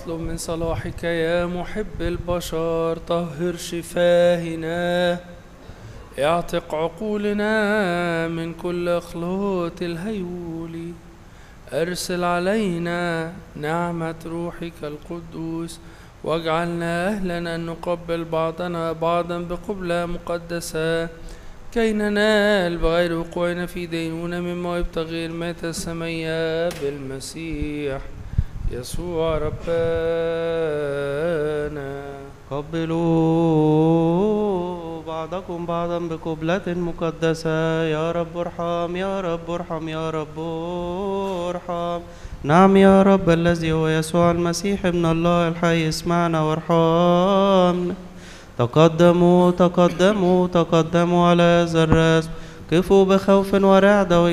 نطلب من صلاحك يا محب البشر. طهر شفاهنا، اعتق عقولنا من كل أخلاط الهيول. أرسل علينا نعمة روحك القدوس، واجعلنا أهلا أن نقبل بعضنا بعضا بقبلة مقدسة، كي ننال بغير وقوعنا في دينونة مما يبتغي المات السمية بالمسيح يسوع ربنا. قبلوا بعضكم بعضا بقبلة مقدسة. يا رب ارحم، يا رب ارحم، يا رب ارحم. نعم يا رب الذي هو يسوع المسيح ابن الله الحي، اسمعنا وارحمنا. تقدموا تقدموا تقدموا على هذا الرسم، قفوا بخوف ورعدة